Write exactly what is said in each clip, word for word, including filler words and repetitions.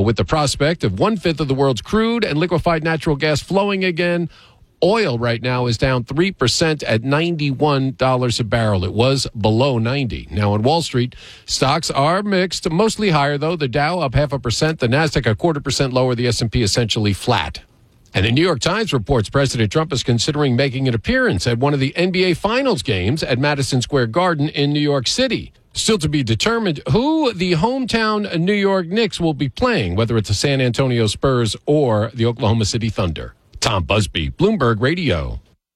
But with the prospect of one-fifth of the world's crude and liquefied natural gas flowing again, oil right now is down three percent at ninety-one dollars a barrel. It was below ninety. Now on Wall Street, stocks are mixed, mostly higher though. The Dow up half a percent, the Nasdaq a quarter percent lower, the S and P essentially flat. And the New York Times reports President Trump is considering making an appearance at one of the N B A Finals games at Madison Square Garden in New York City. Still to be determined who the hometown New York Knicks will be playing, whether it's the San Antonio Spurs or the Oklahoma City Thunder. Tom Busby, Bloomberg Radio.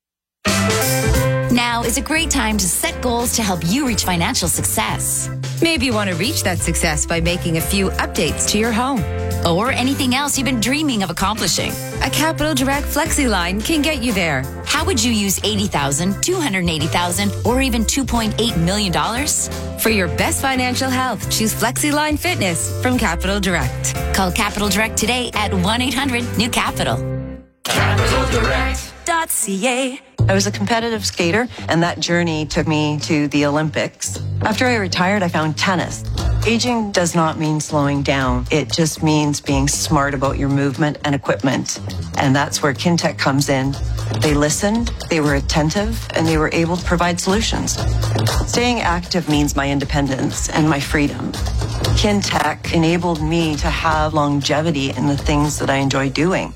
Now is a great time to set goals to help you reach financial success. Maybe you want to reach that success by making a few updates to your home. Or anything else you've been dreaming of accomplishing. A Capital Direct Flexi line can get you there. How would you use eighty thousand dollars, two hundred eighty thousand dollars, or even two point eight million dollars? For your best financial health, choose Flexi Line Fitness from Capital Direct. Call Capital Direct today at one eight hundred new capital. capital direct dot c a. I was a competitive skater, and that journey took me to the Olympics. After I retired, I found tennis. Aging does not mean slowing down. It just means being smart about your movement and equipment. And that's where Kintec comes in. They listened, they were attentive, and they were able to provide solutions. Staying active means my independence and my freedom. Kintec enabled me to have longevity in the things that I enjoy doing.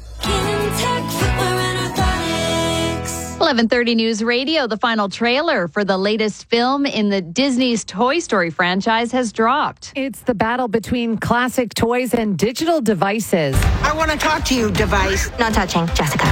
eleven thirty News Radio, the final trailer for the latest film in the Disney's Toy Story franchise has dropped. It's the battle between classic toys and digital devices. I want to talk to you, device. Not touching, Jessica.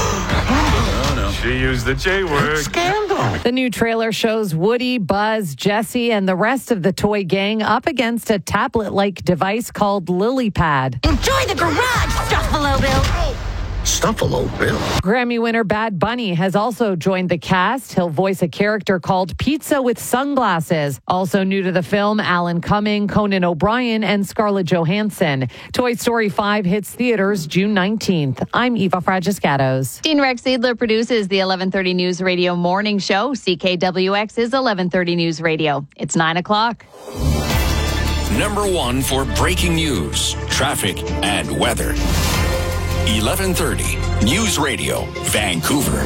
Oh, no. She used the J word. Scandal. The new trailer shows Woody, Buzz, Jessie, and the rest of the toy gang up against a tablet-like device called LilyPad. Enjoy the garage, Stuffalo Bill. Stuffalo Bill. Grammy winner Bad Bunny has also joined the cast. He'll voice a character called Pizza with Sunglasses. Also new to the film, Alan Cumming, Conan O'Brien, and Scarlett Johansson. Toy Story five hits theaters June nineteenth. I'm Eva Fragiscatos. Dean Rex Seidler produces the eleven thirty News Radio morning show. C K W X is eleven thirty News Radio. It's nine o'clock. Number one for breaking news, traffic, and weather. eleven thirty News Radio, Vancouver.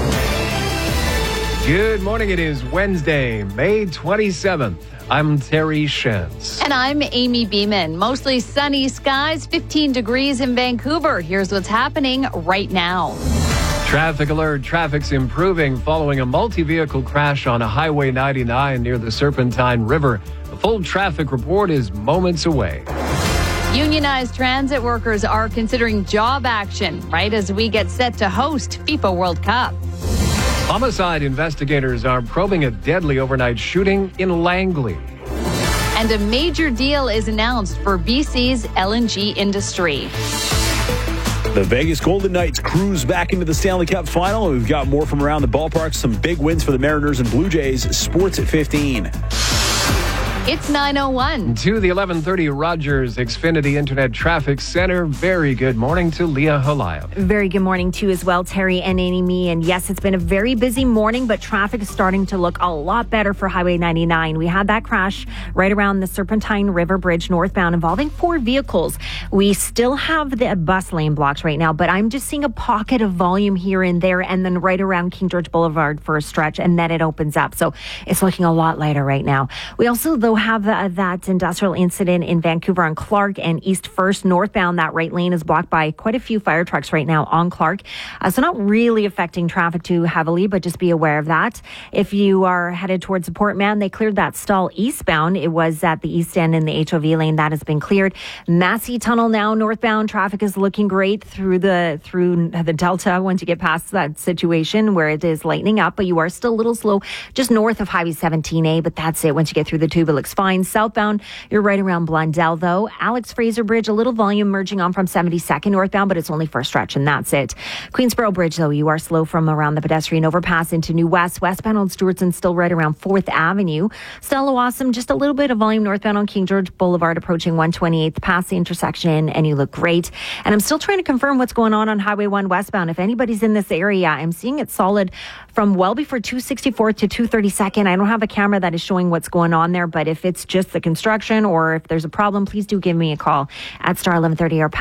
Good morning. It is Wednesday, May twenty-seventh. I'm Terry Shantz. And I'm Amy Beeman. Mostly sunny skies, fifteen degrees in Vancouver. Here's what's happening right now. Traffic alert. Traffic's improving following a multi-vehicle crash on Highway ninety-nine near the Serpentine River. A full traffic report is moments away. Unionized transit workers are considering job action right as we get set to host FIFA World Cup. Homicide investigators are probing a deadly overnight shooting in Langley. And a major deal is announced for B C's L N G industry. The Vegas Golden Knights cruise back into the Stanley Cup final. We've got more from around the ballpark. Some big wins for the Mariners and Blue Jays. Sports at fifteen. It's nine oh one. To the eleven thirty Rogers Xfinity Internet Traffic Center. Very good morning to Leah Halaya. Very good morning to you as well, Terry and Amy. And yes, it's been a very busy morning, but traffic is starting to look a lot better for Highway ninety-nine. We had that crash right around the Serpentine River Bridge northbound involving four vehicles. We still have the bus lane blocked right now, but I'm just seeing a pocket of volume here and there, and then right around King George Boulevard for a stretch, and then it opens up. So it's looking a lot lighter right now. We also, though, have uh, that industrial incident in Vancouver on Clark and East First northbound. That right lane is blocked by quite a few fire trucks right now on Clark. Uh, so not really affecting traffic too heavily, but just be aware of that. If you are headed towards the Port Man, they cleared that stall eastbound. It was at the east end in the H O V lane. That has been cleared. Massey Tunnel now northbound. Traffic is looking great through the through the Delta once you get past that situation where it is lightening up, but you are still a little slow just north of Highway seventeen A, but that's it. Once you get through the tube, it looks fine. Southbound, you're right around Blundell, though. Alex Fraser Bridge, a little volume merging on from seventy-second northbound, but it's only for a stretch, and that's it. Queensboro Bridge, though, you are slow from around the pedestrian overpass into New West. Westbound on Stewartson, still right around fourth Avenue. Stella Awesome, just a little bit of volume northbound on King George Boulevard, approaching one twenty-eighth, past the intersection, and you look great. And I'm still trying to confirm what's going on on Highway one westbound. If anybody's in this area, I'm seeing it solid from well before two sixty-fourth to two thirty-second. I don't have a camera that is showing what's going on there, but if it's just the construction or if there's a problem, please do give me a call at star eleven thirty or